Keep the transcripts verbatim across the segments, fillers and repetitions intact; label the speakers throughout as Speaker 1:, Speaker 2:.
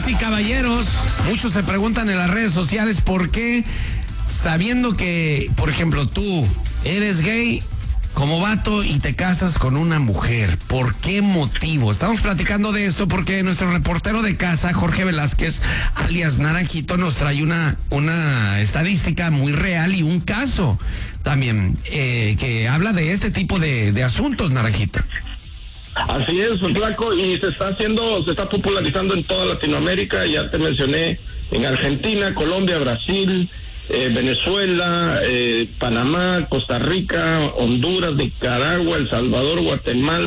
Speaker 1: Damas y caballeros, muchos se preguntan en las redes sociales por qué, sabiendo que, por ejemplo, tú eres gay como vato y te casas con una mujer, ¿por qué motivo? Estamos platicando de esto porque nuestro reportero de casa, Jorge Velázquez, alias Naranjito, nos trae una, una estadística muy real y un caso también eh, que habla de este tipo de, de asuntos, Naranjito.
Speaker 2: Así es, Flaco, y se está haciendo, se está popularizando en toda Latinoamérica. Ya te mencioné en Argentina, Colombia, Brasil, eh, Venezuela, eh, Panamá, Costa Rica, Honduras, Nicaragua, El Salvador, Guatemala,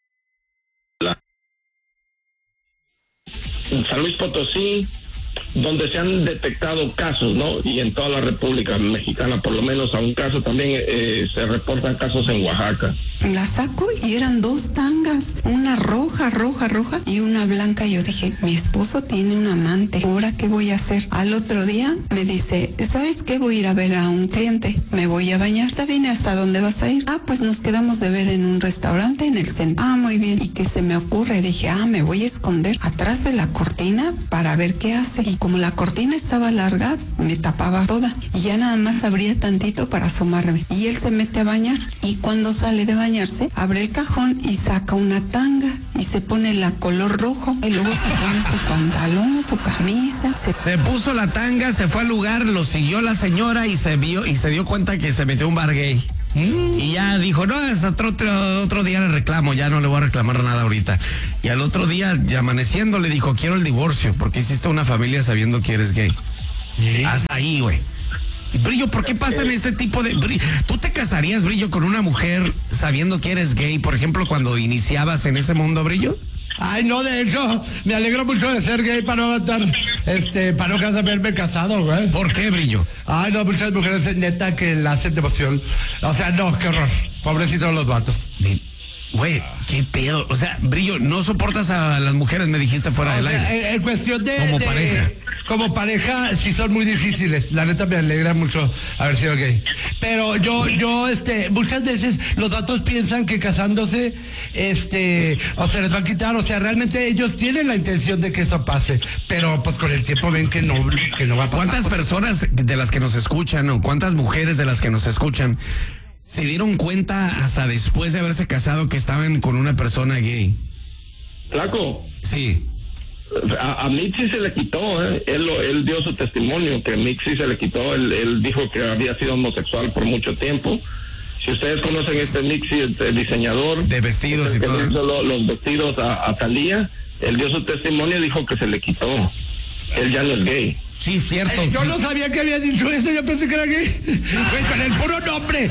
Speaker 2: San Luis Potosí, donde se han detectado casos, ¿no? Y en toda la República Mexicana, por lo menos a un caso también eh, se reportan casos en Oaxaca.
Speaker 3: La saco y eran dos tangas, una roja, roja, roja y una blanca. Yo dije, mi esposo tiene un amante, ¿ahora qué voy a hacer? Al otro día me dice, ¿sabes qué? Voy a ir a ver a un cliente, me voy a bañar. ¿Está bien? ¿Hasta dónde vas a ir? Ah, pues nos quedamos de ver en un restaurante en el centro. Ah, muy bien. ¿Y qué se me ocurre? Dije, ah, me voy a esconder atrás de la cortina para ver qué hace. Y como la cortina estaba larga, me tapaba toda. Y ya nada más abría tantito para asomarme. Y él se mete a bañar. Y cuando sale de bañarse, abre el cajón y saca una tanga. Y se pone la color rojo. Y luego se pone su pantalón, su camisa. Se...
Speaker 1: se puso la tanga, se fue al lugar, lo siguió la señora y se vio y se dio cuenta que se metió un bar gay. Mm. Y ya dijo, no, hasta otro, otro, otro día le reclamo, ya no le voy a reclamar nada ahorita. Y al otro día, ya amaneciendo, le dijo, quiero el divorcio, porque hiciste una familia sabiendo que eres gay. ¿Sí? Hasta ahí, güey. Brillo, ¿por qué pasan este tipo de... Brillo, ¿tú te casarías, Brillo, con una mujer sabiendo que eres gay, por ejemplo, cuando iniciabas en ese mundo, Brillo?
Speaker 4: Ay, no, de hecho, me alegro mucho de ser gay para no estar, este, para no haberme casado, güey.
Speaker 1: ¿Por qué, Brillo?
Speaker 4: Ay, no, muchas mujeres neta que la hacen de emoción. O sea, no, qué horror. Pobrecitos los vatos.
Speaker 1: Güey, qué pedo. O sea, Brillo, no soportas a las mujeres, me dijiste fuera
Speaker 4: o
Speaker 1: del
Speaker 4: sea,
Speaker 1: aire.
Speaker 4: En, en cuestión de...
Speaker 1: Como
Speaker 4: de,
Speaker 1: pareja.
Speaker 4: Como pareja, sí son muy difíciles. La neta me alegra mucho haber sido gay. Pero yo, yo, este, muchas veces los vatos piensan que casándose, este, o se les va a quitar, o sea, realmente ellos tienen la intención de que eso pase. Pero pues con el tiempo ven que no, que no va a pasar.
Speaker 1: ¿Cuántas personas de las que nos escuchan o cuántas mujeres de las que nos escuchan se dieron cuenta hasta después de haberse casado que estaban con una persona gay?
Speaker 2: Flaco.
Speaker 1: Sí.
Speaker 2: A, a Mitzi se le quitó, ¿eh? él, él dio su testimonio que Mitzi se le quitó, él, él dijo que había sido homosexual por mucho tiempo. Si ustedes conocen este Mitzi, el diseñador
Speaker 1: de vestidos y
Speaker 2: que
Speaker 1: todo,
Speaker 2: le hizo lo, los vestidos a, a Thalía, él dio su testimonio y dijo que se le quitó. Él ya no es gay.
Speaker 1: Sí, cierto.
Speaker 4: Eh, yo no sabía que había dicho eso, yo pensé que era gay. Güey, con el puro nombre.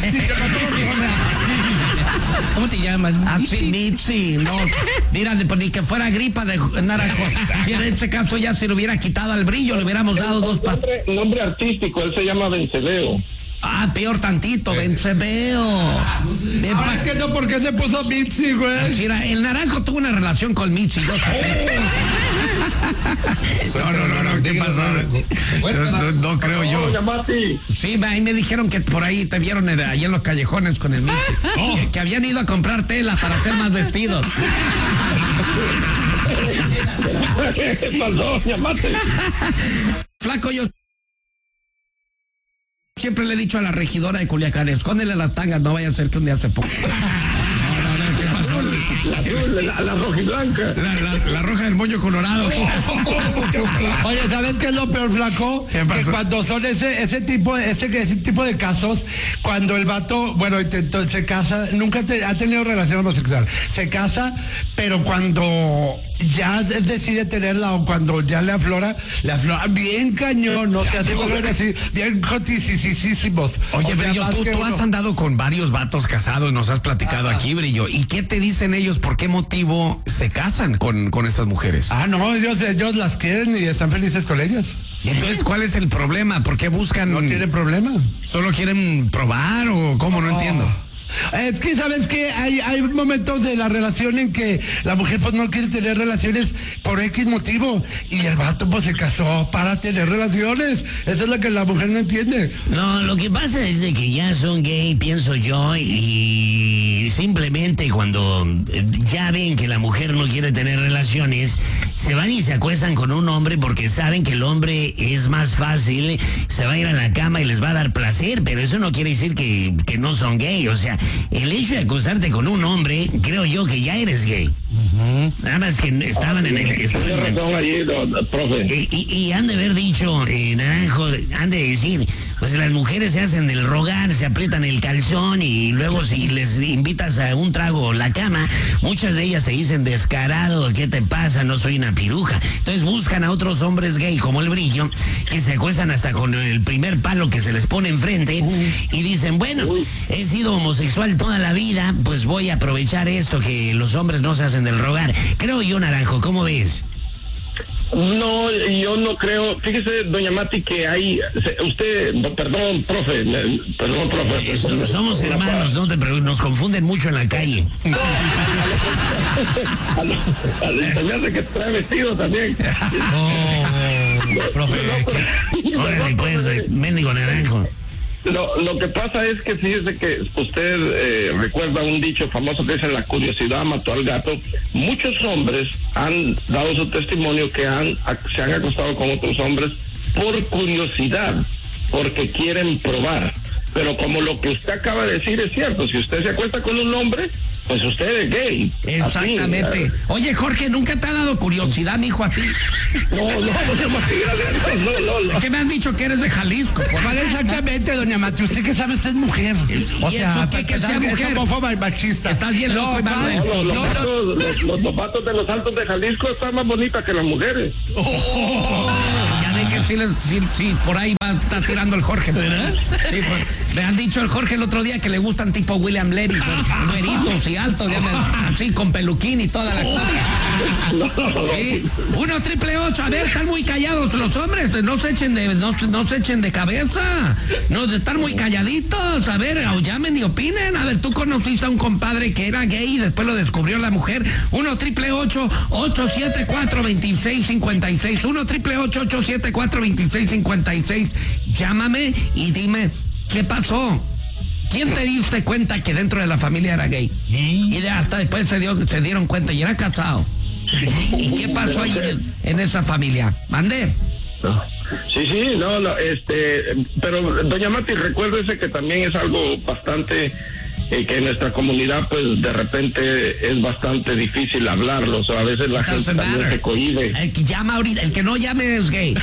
Speaker 1: ¿Cómo te llamas? Ah, sí, Mitzi, no. Mira, ni que fuera gripa de naranjo. Y en este caso ya se le hubiera quitado al Brillo, le hubiéramos dado dos pastillas.
Speaker 2: Nombre, nombre artístico, él se llama Vencedeo.
Speaker 1: Ah, peor tantito, Vencedeo.
Speaker 4: Ahora entiendo por qué se puso Mitzi, güey.
Speaker 1: Mira, el naranjo tuvo una relación con Mitzi. Yo no, no, no, no, ¿qué pasó? No, no, no creo yo. Sí, ahí me dijeron que por ahí te vieron ahí en los callejones con el Mitzi. Oh. Que, que habían ido a comprar tela para hacer más vestidos.
Speaker 2: ¿Qué pasó? Llamate.
Speaker 1: Flaco, yo siempre le he dicho a la regidora de Culiacán, escóndele las tangas, no vaya a ser que un día se ponga. No, no, no, ¿qué pasó?
Speaker 2: La, la, la roja y blanca.
Speaker 1: La, la, la roja del moño colorado.
Speaker 4: Oye, ¿sabes qué es lo peor, Flaco?
Speaker 1: ¿Qué pasó?
Speaker 4: Que cuando son ese ese tipo ese ese tipo de casos, cuando el vato, bueno, intentó, se casa, nunca te, ha tenido relación homosexual, se casa, pero cuando ya decide tenerla o cuando ya le aflora, le aflora bien cañón, no se hace volver así, bien jotisísimos.
Speaker 1: Oye, o sea, Brillo, tú, tú has andado con varios vatos casados, nos has platicado ah. aquí, Brillo. ¿Y qué te dicen ellos? ¿Por qué motivo se casan con, con estas mujeres?
Speaker 4: Ah, no, ellos, ellos las quieren y están felices con ellas.
Speaker 1: ¿Y entonces cuál es el problema? ¿Por qué buscan?
Speaker 4: No tiene problema.
Speaker 1: ¿Solo quieren probar o cómo? No, no entiendo.
Speaker 4: Es que, ¿sabes qué? Hay, hay momentos de la relación en que la mujer pues no quiere tener relaciones por X motivo y el vato pues se casó para tener relaciones. Eso es lo que la mujer no entiende.
Speaker 5: No, lo que pasa es de que ya son gay, pienso yo, y simplemente cuando ya ven que la mujer no quiere tener relaciones, se van y se acuestan con un hombre porque saben que el hombre es más fácil, se va a ir a la cama y les va a dar placer, pero eso no quiere decir que, que no son gay. O sea, el hecho de acostarte con un hombre, creo yo que ya eres gay. Uh-huh. Nada más que estaban en el... Estaban en el
Speaker 2: allí, don, profe.
Speaker 5: Y, y, y han de haber dicho, eh, Naranjo, han de decir, pues las mujeres se hacen del rogar, se aprietan el calzón y luego si les invitas a un trago la cama, muchas de ellas se dicen descarado, ¿qué te pasa? No soy una piruja. Entonces buscan a otros hombres gay como el Brillo, que se acuestan hasta con el primer palo que se les pone enfrente y dicen, bueno, he sido homosexual toda la vida, pues voy a aprovechar esto que los hombres no se hacen del rogar. Creo yo, Naranjo, ¿cómo ves?
Speaker 2: No, yo no creo. Fíjese, doña Mati, que hay... Usted, perdón, profe, perdón, profe.
Speaker 5: Eh, so, somos hermanos, no te preocupes, nos confunden mucho en la calle.
Speaker 2: Al enseñarse que trae vestido también.
Speaker 5: Oh, profe, órale pues, mendigo Naranjo.
Speaker 2: Lo, lo que pasa es que fíjese que usted eh, recuerda un dicho famoso que dice: la curiosidad mató al gato. Muchos hombres han dado su testimonio que han se han acostado con otros hombres por curiosidad, porque quieren probar. Pero como lo que usted acaba de decir es cierto, si usted se acuesta con un hombre, pues usted es gay.
Speaker 1: Exactamente. Así, oye, Jorge, ¿nunca te ha dado curiosidad, mijo, a ti?
Speaker 2: No, no, no, no, no, no.
Speaker 1: Es que me han dicho que eres de Jalisco.
Speaker 4: Pues vale, exactamente, doña Mati. Usted que sabe, usted es mujer.
Speaker 1: O sea, que, que sea mujer.
Speaker 4: Es homófoba y machista.
Speaker 1: Estás bien loco,
Speaker 2: no, no, los, los, patos, los, los novatos de los Altos de Jalisco están más bonitas que las mujeres.
Speaker 1: Oh, ya ve que sí, les, sí, sí, por ahí va, está tirando el Jorge, ¿verdad? Sí, pues, me han dicho el Jorge el otro día que le gustan tipo William Levy, güeritos y altos, así con peluquín y toda la cosa. Sí. Uno triple ocho, a ver, están muy callados los hombres, no se echen de, no, no se echen de cabeza, no, están muy calladitos, a ver, llamen y opinen. A ver, tú conociste a un compadre que era gay y después lo descubrió la mujer. Uno triple ocho, ocho siete cuatro, veintiséis cincuenta y seis, uno triple ocho, ocho siete cuatro, veintiséis cincuenta y seis. Llámame y dime, ¿qué pasó? ¿Quién te diste cuenta que dentro de la familia era gay? Y de hasta después se, dio, se dieron cuenta y era casado. ¿Y qué pasó ahí en, en esa familia? ¿Mande?
Speaker 2: No. Sí, sí, no, no, este, pero doña Mati, recuérdese que también es algo bastante, eh, que en nuestra comunidad, pues, de repente es bastante difícil hablarlo, o sea, a veces la gente también se cohíbe.
Speaker 1: El que llama ahorita, el que no llame es gay.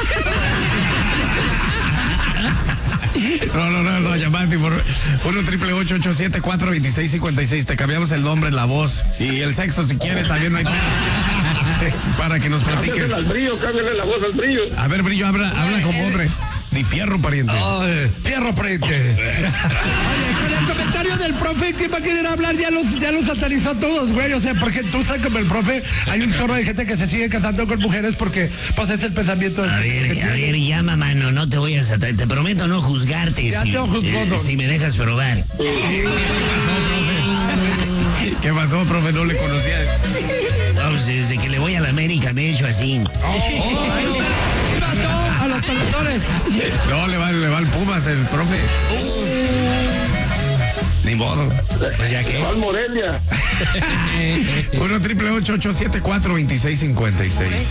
Speaker 1: No, no, no, no, llamate por uno triple ocho, ocho siete cuatro, veintiséis cincuenta y seis. Te cambiamos el nombre, la voz y el sexo si quieres también. No hay... para que nos platiques.
Speaker 2: Cámbiale al Brillo, cámbiale la voz al Brillo.
Speaker 1: A ver, Brillo, habla, habla como hombre. Ni fierro, pariente.
Speaker 4: Oh, fierro, pariente. Oye, con el comentario del profe que va a querer hablar ya los, ya los satanizó a todos, güey. O sea, porque tú sabes como el profe, hay un chorro de gente que se sigue casando con mujeres porque pues es el pensamiento.
Speaker 5: A ver, a ver, llama, mano, no te voy a satanizar. Te prometo no juzgarte
Speaker 4: ya
Speaker 5: si,
Speaker 4: te juzgo,
Speaker 5: eh,
Speaker 4: no.
Speaker 5: si me dejas probar.
Speaker 1: ¿Qué pasó, profe? ¿Qué pasó, profe? No le conocía.
Speaker 5: No, pues desde que le voy a la América me he hecho así.
Speaker 4: Oh, oh, a los pelotones.
Speaker 1: No, le va, le va al Pumas el profe. Uh. Ni modo. Pues ya que.
Speaker 2: Al Morelia.
Speaker 1: uno triple ocho, ocho siete cuatro, veintiséis cincuenta y seis.